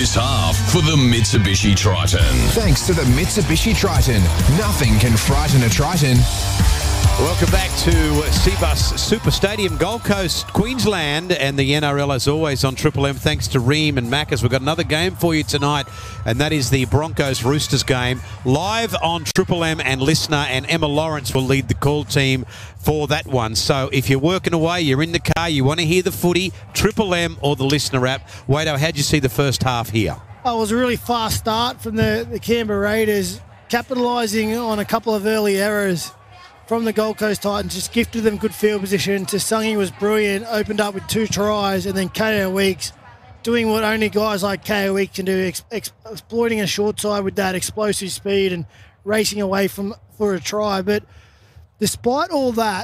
this half for the Mitsubishi Triton. Thanks to the Mitsubishi Triton. Nothing can frighten a Triton. Welcome back to Cbus Super Stadium, Gold Coast, Queensland, and the NRL as always on Triple M. Thanks to Ream and Maccas. We've got another game for you tonight, and that is the Broncos-Roosters game. Live on Triple M and Listener, and Emma Lawrence will lead the call team for that one. So if you're working away, you're in the car, you want to hear the footy, Triple M or the Listener app. Wado, how'd you see the first half here? Oh, it was a really fast start from the Canberra Raiders, capitalising on a couple of early errors from the Gold Coast Titans. Just gifted them good field position. Tasungi was brilliant, opened up with 2 tries, and then KO Weeks doing what only guys like KO Weeks can do, exploiting a short side with that explosive speed and racing away for a try. But despite all that,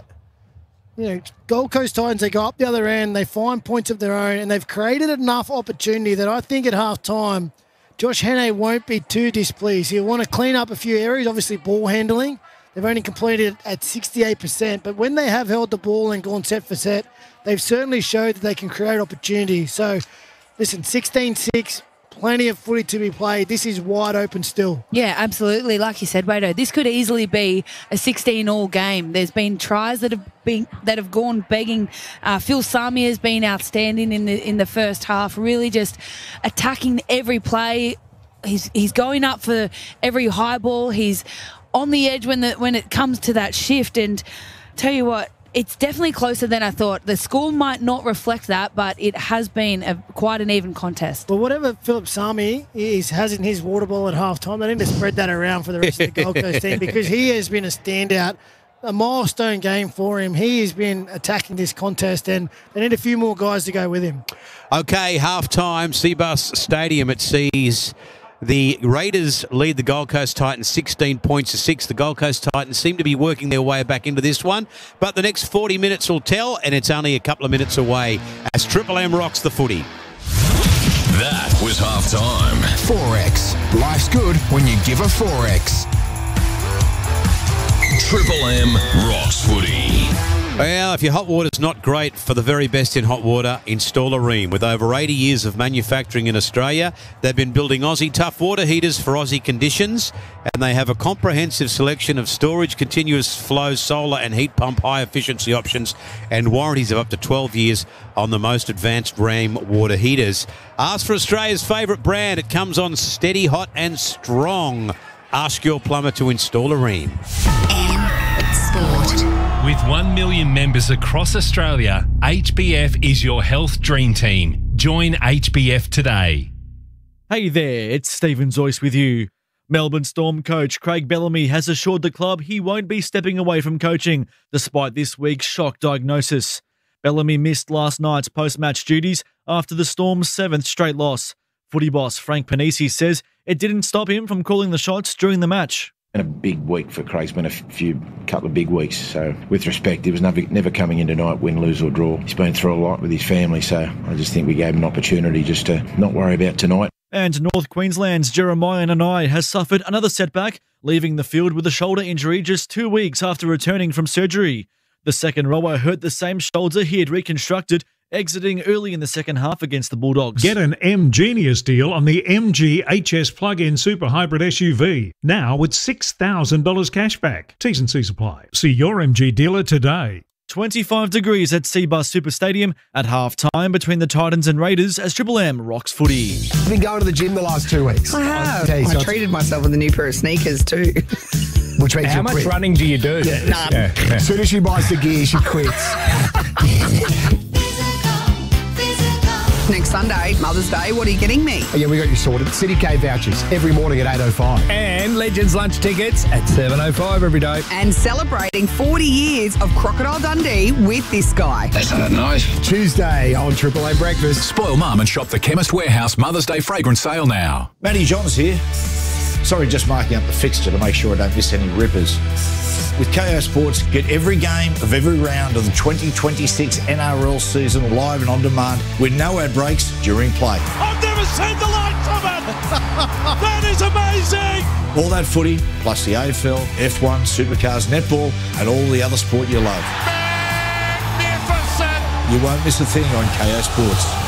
Gold Coast Titans, they go up the other end, they find points of their own, and they've created enough opportunity that I think at half-time, Josh Hannay won't be too displeased. He'll want to clean up a few areas, obviously ball handling. They've only completed at 68%, but when they have held the ball and gone set for set, they've certainly showed that they can create opportunity. So, listen, 16-6, plenty of footy to be played. This is wide open still. Yeah, absolutely. Like you said, Wado, this could easily be a 16-all game. There's been tries that have gone begging. Phil Sami has been outstanding in the first half, really just attacking every play. He's going up for every high ball. He's on the edge when it comes to that shift, and tell you what, it's definitely closer than I thought. The score might not reflect that, but it has been quite an even contest. But whatever Philip Sami has in his water ball at halftime, they need to spread that around for the rest of the Gold Coast team, because he has been a standout, a milestone game for him. He has been attacking this contest, and they need a few more guys to go with him. Okay, half-time, Cbus Stadium. It sees the Raiders lead the Gold Coast Titans 16 points to 6. The Gold Coast Titans seem to be working their way back into this one, but the next 40 minutes will tell, and it's only a couple of minutes away as Triple M rocks the footy. That was half-time. 4X. Life's good when you give a 4X. Triple M rocks footy. Well, if your hot water's not great, for the very best in hot water, install a Ream. With over 80 years of manufacturing in Australia, they've been building Aussie tough water heaters for Aussie conditions, and they have a comprehensive selection of storage, continuous flow, solar and heat pump high-efficiency options, and warranties of up to 12 years on the most advanced Ream water heaters. Ask for Australia's favourite brand. It comes on steady, hot and strong. Ask your plumber to install a Ream. Sport. With 1 million members across Australia, HBF is your health dream team. Join HBF today. Hey there, it's Stephen Zoyce with you. Melbourne Storm coach Craig Bellamy has assured the club he won't be stepping away from coaching, despite this week's shock diagnosis. Bellamy missed last night's post-match duties after the Storm's 7th straight loss. Footy boss Frank Panisi says it didn't stop him from calling the shots during the match. A big week for Craig's been couple of big weeks. So with respect, he was never coming in tonight, win, lose or draw. He's been through a lot with his family, so I just think we gave him an opportunity just to not worry about tonight. And North Queensland's Jeremiah Nanai has suffered another setback, leaving the field with a shoulder injury just 2 weeks after returning from surgery. The second rower hurt the same shoulder he had reconstructed, exiting early in the second half against the Bulldogs. Get an M-Genius deal on the MG HS plug-in super hybrid SUV, now with $6,000 cashback. T's and C's apply. See your MG dealer today. 25 degrees at Cbus Super Stadium at half-time between the Titans and Raiders as Triple M rocks footy. I've been going to the gym the last 2 weeks. I have. I treated myself with a new pair of sneakers too. Which means how much running do you do? None. As soon as she buys the gear, she quits. Next Sunday, Mother's Day, what are you getting me? Oh, yeah, we got you sorted. City K vouchers every morning at 8:05. And Legends lunch tickets at 7:05 every day. And celebrating 40 years of Crocodile Dundee with this guy. They sound nice. Tuesday on Triple M Breakfast. Spoil Mum and shop the Chemist Warehouse Mother's Day fragrance sale now. Matty Johns here. Sorry, just marking up the fixture to make sure I don't miss any rippers. With KO Sports, get every game of every round of the 2026 NRL season live and on demand with no ad breaks during play. I've never seen the likes of it! That is amazing! All that footy, plus the AFL, F1, Supercars, netball, and all the other sport you love. Magnificent! You won't miss a thing on KO Sports.